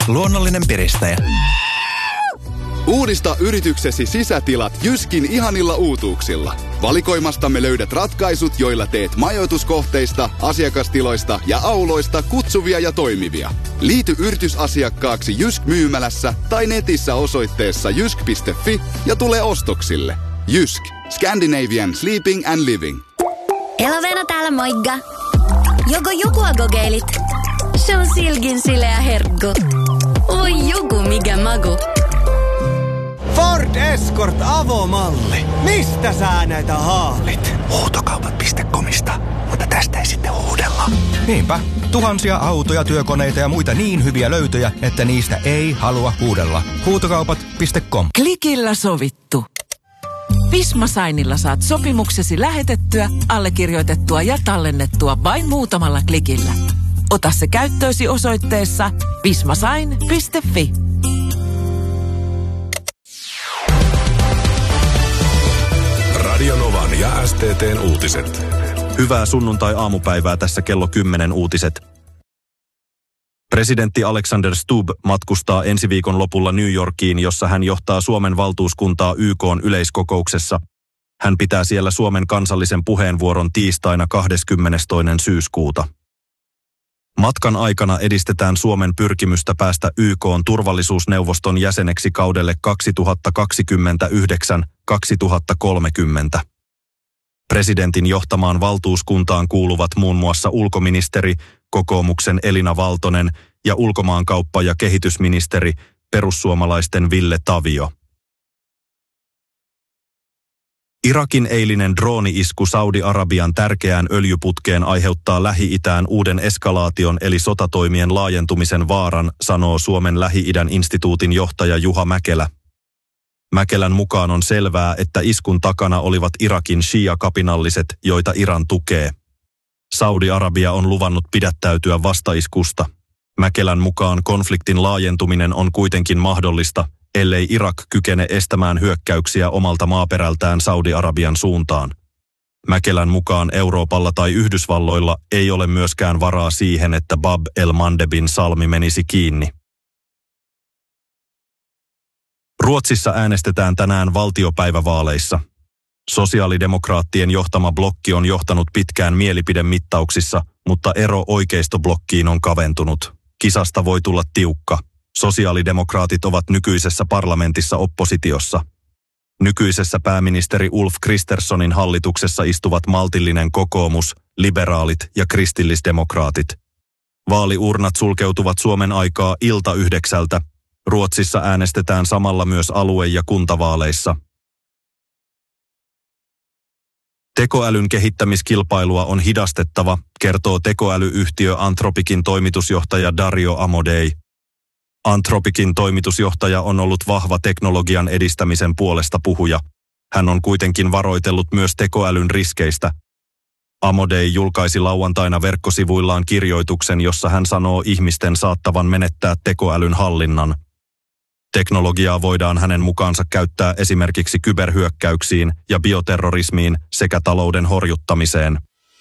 luonnollinen piristäjä. Uudista yrityksesi sisätilat Jyskin ihanilla uutuuksilla. Valikoimastamme löydät ratkaisut, joilla teet majoituskohteista, asiakastiloista ja auloista kutsuvia ja toimivia. Liity yritysasiakkaaksi Jysk myymälässä tai netissä osoitteessa jysk.fi ja tule ostoksille. Jysk. Scandinavian Sleeping and Living. Elovena täällä moikka. Joko jokua kokeilit? Se on silkin sileä herkku. Oi joku mikä magu. Ford Escort avomalli. Mistä sä näitä haalit? Huutokaupat.comista, mutta tästä ei sitten huudella. Niinpä, tuhansia autoja, työkoneita ja muita niin hyviä löytöjä, että niistä ei halua huudella. Huutokaupat.com. Klikillä sovittu. Visma Signilla saat sopimuksesi lähetettyä, allekirjoitettua ja tallennettua vain muutamalla klikillä. Ota se käyttöösi osoitteessa vismasign.fi. Radio Novan ja STT:n uutiset. Hyvää sunnuntai-aamupäivää, tässä kello 10 uutiset. Presidentti Alexander Stubb matkustaa ensi viikon lopulla New Yorkiin, jossa hän johtaa Suomen valtuuskuntaa YK:n yleiskokouksessa. Hän pitää siellä Suomen kansallisen puheenvuoron tiistaina 22. syyskuuta. Matkan aikana edistetään Suomen pyrkimystä päästä YK:n turvallisuusneuvoston jäseneksi kaudelle 2029-2030. Presidentin johtamaan valtuuskuntaan kuuluvat muun muassa ulkoministeri, kokoomuksen Elina Valtonen ja ulkomaankauppa- ja kehitysministeri, perussuomalaisten Ville Tavio. Irakin eilinen drooni-isku Saudi-Arabian tärkeään öljyputkeen aiheuttaa Lähi-Itään uuden eskalaation eli sotatoimien laajentumisen vaaran, sanoo Suomen Lähi-idän instituutin johtaja Juha Mäkelä. Mäkelän mukaan on selvää, että iskun takana olivat Irakin shia-kapinalliset, joita Iran tukee. Saudi-Arabia on luvannut pidättäytyä vastaiskusta. Mäkelän mukaan konfliktin laajentuminen on kuitenkin mahdollista, ellei Irak kykene estämään hyökkäyksiä omalta maaperältään Saudi-Arabian suuntaan. Mäkelän mukaan Euroopalla tai Yhdysvalloilla ei ole myöskään varaa siihen, että Bab el-Mandebin salmi menisi kiinni. Ruotsissa äänestetään tänään valtiopäivävaaleissa. Sosiaalidemokraattien johtama blokki on johtanut pitkään mielipidemittauksissa, mutta ero oikeistoblokkiin on kaventunut. Kisasta voi tulla tiukka. Sosiaalidemokraatit ovat nykyisessä parlamentissa oppositiossa. Nykyisessä pääministeri Ulf Kristerssonin hallituksessa istuvat maltillinen kokoomus, liberaalit ja kristillisdemokraatit. Vaaliurnat sulkeutuvat Suomen aikaa ilta 9:00. Ruotsissa äänestetään samalla myös alue- ja kuntavaaleissa. Tekoälyn kehittämiskilpailua on hidastettava, kertoo tekoälyyhtiö Anthropicin toimitusjohtaja Dario Amodei. Anthropicin toimitusjohtaja on ollut vahva teknologian edistämisen puolesta puhuja. Hän on kuitenkin varoitellut myös tekoälyn riskeistä. Amodei julkaisi lauantaina verkkosivuillaan kirjoituksen, jossa hän sanoo ihmisten saattavan menettää tekoälyn hallinnan. Teknologiaa voidaan hänen mukaansa käyttää esimerkiksi kyberhyökkäyksiin ja bioterrorismiin sekä talouden horjuttamiseen.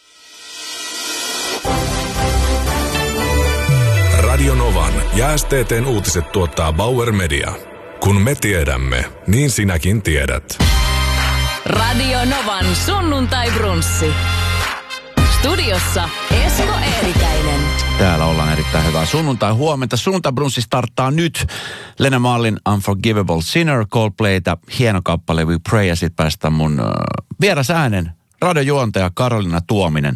Radio Novan ja STT:n uutiset tuottaa Bauer Media. Kun me tiedämme, niin sinäkin tiedät. Radio Novan sunnuntai-brunssi. Studiossa Esko Eerikäinen. Täällä ollaan erittäin hyvää sunnuntai-huomenta. Sunnuntai-brunssi starttaa nyt. Lena Marlin Unforgivable Sinner, Coldplayta, hieno kappale We Pray, ja sit päästään mun vierasäänen radiojuontaja Karolina Tuominen.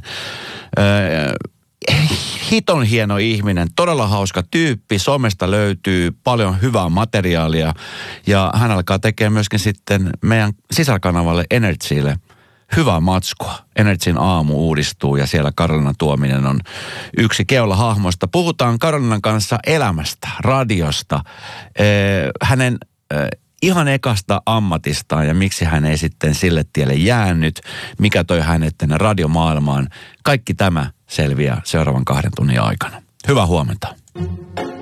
Hiton hieno ihminen, todella hauska tyyppi, somesta löytyy paljon hyvää materiaalia ja hän alkaa tekemään myöskin sitten meidän sisäkanavalle Energylle hyvää matskua. Energyn aamu uudistuu ja siellä Karolina Tuominen on yksi keulahahmoista. Puhutaan Karolinan kanssa elämästä, radiosta, hänen ihan ekasta ammatistaan ja miksi hän ei sitten sille tielle jäänyt, mikä toi hänet tänne radiomaailmaan. Kaikki tämä selviää seuraavan 2 tunnin aikana. Hyvää huomenta.